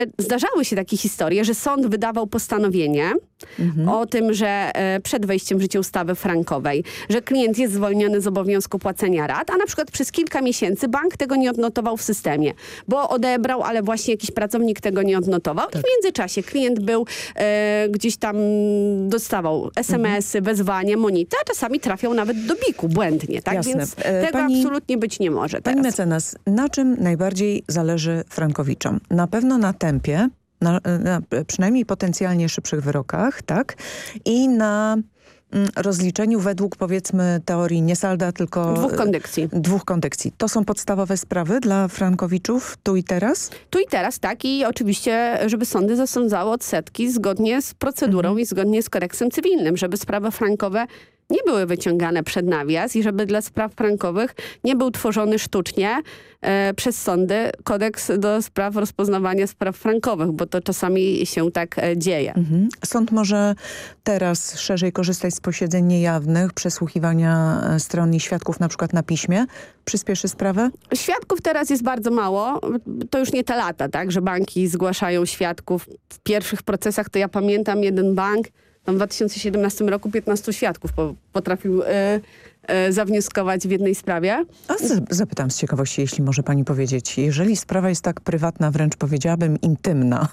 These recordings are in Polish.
zdarzały się takie historie, że sąd wydawał postanowienie o tym, że przed wejściem w życie ustawy frankowej, że klient jest zwolniony z obowiązku płacenia rat, a na przykład przez kilka miesięcy bank tego nie odnotował w systemie, bo odebrał, ale właśnie jakiś pracownik tego nie odnotował i w międzyczasie klient był gdzieś tam, dostawał SMS-y, wezwanie, monity, a czasami trafiał nawet do BIK-u błędnie, tak? Jasne. Więc tego absolutnie być nie może Pani teraz. mecenas, na czym najbardziej zależy frankowiczom? Na pewno na tempie, na przynajmniej potencjalnie szybszych wyrokach, tak? I na rozliczeniu według, powiedzmy, teorii nie salda, tylko dwóch kondycji. To są podstawowe sprawy dla frankowiczów tu i teraz? Tu i teraz, tak. I oczywiście, żeby sądy zasądzały odsetki zgodnie z procedurą i zgodnie z kodeksem cywilnym, żeby sprawy frankowe nie były wyciągane przed nawias i żeby dla spraw frankowych nie był tworzony sztucznie przez sądy kodeks do spraw rozpoznawania spraw frankowych, bo to czasami się tak dzieje. Sąd może teraz szerzej korzystać z posiedzeń niejawnych, przesłuchiwania stron i świadków na przykład na piśmie. Przyspieszy sprawę? Świadków teraz jest bardzo mało. To już nie te lata, tak, że banki zgłaszają świadków. W pierwszych procesach to ja pamiętam jeden bank, tam w 2017 roku 15 świadków potrafił zawnioskować w jednej sprawie. A zapytam z ciekawości, jeśli może pani powiedzieć, jeżeli sprawa jest tak prywatna, wręcz powiedziałabym intymna,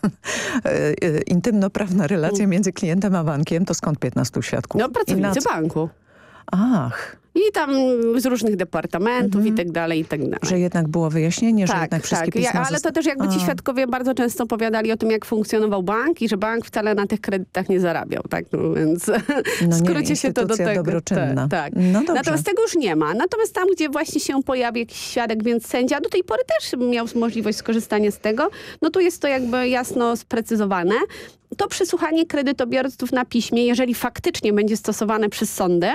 intymno-prawna relacja między klientem a bankiem, to skąd 15 świadków? No pracownicy banku. Ach. I tam z różnych departamentów i tak dalej, i tak dalej. Że jednak było wyjaśnienie, że jednak wszystkie pisma... Ale to też jakby ci świadkowie bardzo często opowiadali o tym, jak funkcjonował bank i że bank wcale na tych kredytach nie zarabiał, tak? No więc w skrócie się to do tego... dobroczynna. Tak. No dobrze. Natomiast tego już nie ma. Natomiast tam, gdzie właśnie się pojawi jakiś świadek, więc sędzia do tej pory też miał możliwość skorzystania z tego, no tu jest to jakby jasno sprecyzowane. To przesłuchanie kredytobiorców na piśmie, jeżeli faktycznie będzie stosowane przez sądy,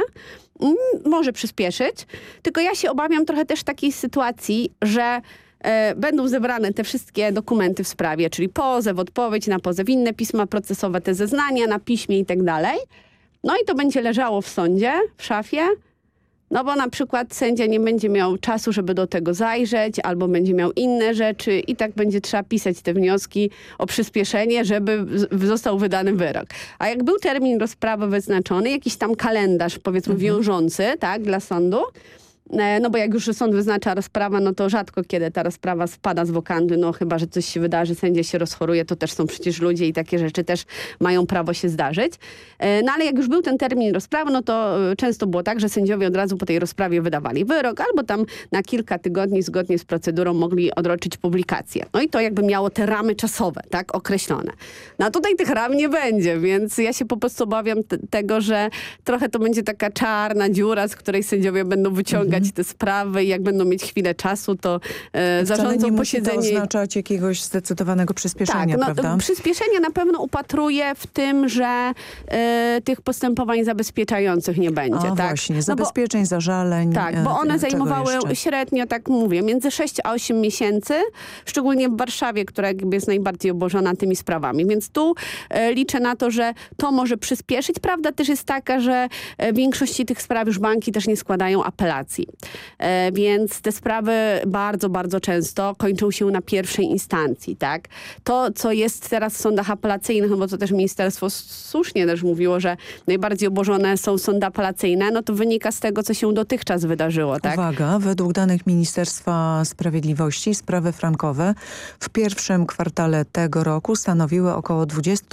może przyspieszyć. Tylko ja się obawiam trochę też takiej sytuacji, że będą zebrane te wszystkie dokumenty w sprawie, czyli pozew, odpowiedź na pozew, inne pisma procesowe, te zeznania na piśmie i tak dalej. No i to będzie leżało w sądzie, w szafie. No bo na przykład sędzia nie będzie miał czasu, żeby do tego zajrzeć, albo będzie miał inne rzeczy i tak będzie trzeba pisać te wnioski o przyspieszenie, żeby został wydany wyrok. A jak był termin rozprawy wyznaczony, jakiś tam kalendarz, powiedzmy, wiążący, tak, dla sądu, no bo jak już sąd wyznacza rozprawę, no to rzadko kiedy ta rozprawa spada z wokandy, no chyba, że coś się wydarzy, sędzia się rozchoruje, to też są przecież ludzie i takie rzeczy też mają prawo się zdarzyć. No ale jak już był ten termin rozprawy, no to często było tak, że sędziowie od razu po tej rozprawie wydawali wyrok, albo tam na kilka tygodni zgodnie z procedurą mogli odroczyć publikację. No i to jakby miało te ramy czasowe, tak, określone. No a tutaj tych ram nie będzie, więc ja się po prostu obawiam tego, że trochę to będzie taka czarna dziura, z której sędziowie będą wyciągać te sprawy i jak będą mieć chwilę czasu, to zarządzą posiedzenie. Musi to oznaczać jakiegoś zdecydowanego przyspieszenia, tak, prawda? Przyspieszenie na pewno upatruję w tym, że tych postępowań zabezpieczających nie będzie. O, tak? właśnie, zabezpieczeń, zażaleń. Tak, bo one zajmowały średnio, tak mówię, między 6 a 8 miesięcy, szczególnie w Warszawie, która jakby jest najbardziej obłożona tymi sprawami. Więc tu liczę na to, że to może przyspieszyć. Prawda też jest taka, że w większości tych spraw już banki też nie składają apelacji. Więc te sprawy bardzo, bardzo często kończą się na pierwszej instancji, tak? To, co jest teraz w sądach apelacyjnych, bo to też ministerstwo słusznie też mówiło, że najbardziej obłożone są sądy apelacyjne, no to wynika z tego, co się dotychczas wydarzyło, tak? Uwaga, według danych Ministerstwa Sprawiedliwości sprawy frankowe w pierwszym kwartale tego roku stanowiły około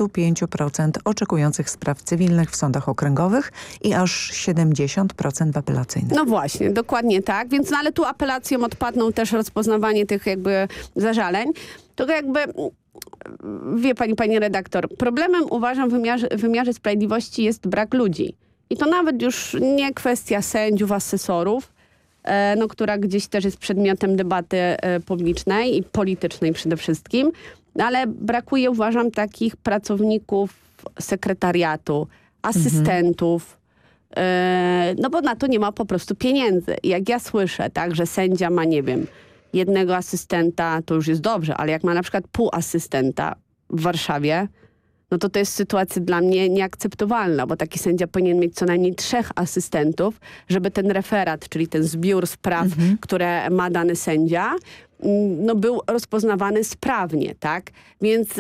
25% oczekujących spraw cywilnych w sądach okręgowych i aż 70% w apelacyjnych. No właśnie, dokładnie tak. Więc, no ale tu apelacją odpadną też rozpoznawanie tych jakby zażaleń. To jakby, wie pani redaktor, problemem uważam w wymiarze sprawiedliwości jest brak ludzi. I to nawet już nie kwestia sędziów, asesorów, no, która gdzieś też jest przedmiotem debaty publicznej i politycznej przede wszystkim, ale brakuje, uważam, takich pracowników sekretariatu, asystentów, no bo na to nie ma po prostu pieniędzy. I jak ja słyszę, tak, że sędzia ma, nie wiem, jednego asystenta, to już jest dobrze, ale jak ma na przykład pół asystenta w Warszawie, no to jest sytuacja dla mnie nieakceptowalna, bo taki sędzia powinien mieć co najmniej 3 asystentów, żeby ten referat, czyli ten zbiór spraw, które ma dany sędzia, no był rozpoznawany sprawnie, tak? Więc